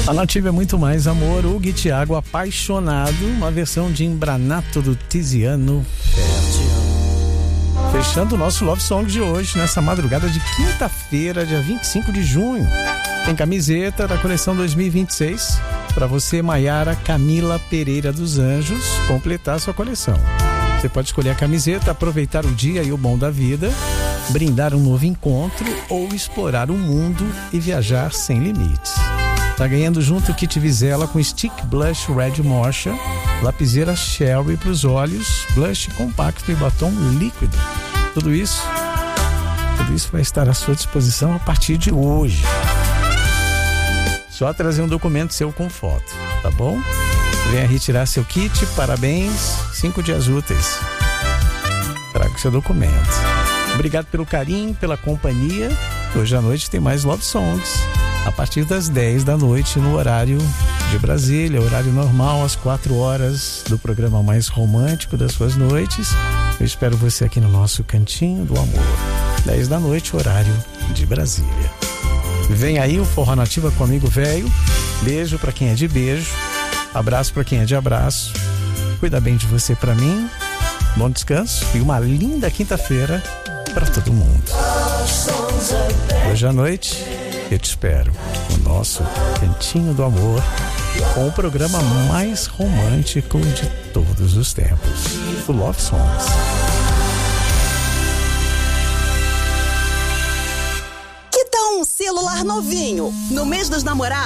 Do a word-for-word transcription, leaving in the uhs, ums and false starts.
A Nativa é muito mais amor. Hugo e Thiago, Apaixonado, uma versão de Embranato do Tiziano Ferro. Fechando o nosso Love Song de hoje, nessa madrugada de quinta-feira, dia vinte e cinco de junho. Tem camiseta da coleção dois mil e vinte e seis para você, Maiara Camila Pereira dos Anjos, completar sua coleção. Você pode escolher a camiseta, aproveitar o dia e o bom da vida, brindar um novo encontro ou explorar o mundo e viajar sem limites. Tá ganhando junto o kit Vizela com Stick Blush Red Mocha, lapiseira Sherry para os olhos, blush compacto e batom líquido. Tudo isso, tudo isso vai estar à sua disposição a partir de hoje. Só trazer um documento seu com foto, tá bom? Venha retirar seu kit, parabéns, cinco dias úteis. Traga o seu documento. Obrigado pelo carinho, pela companhia. Hoje à noite tem mais Love Songs. A partir das dez da noite, no horário de Brasília, horário normal, às quatro horas do programa mais romântico das suas noites. Eu espero você aqui no nosso Cantinho do Amor. dez da noite, horário de Brasília. Vem aí o Forró Nativa comigo, velho. Beijo pra quem é de beijo. Abraço pra quem é de abraço. Cuida bem de você pra mim. Bom descanso e uma linda quinta-feira pra todo mundo. Hoje à noite eu te espero no nosso Cantinho do Amor, com o programa mais romântico de todos os tempos, o Love Songs. Que tal um celular novinho no mês dos namorados?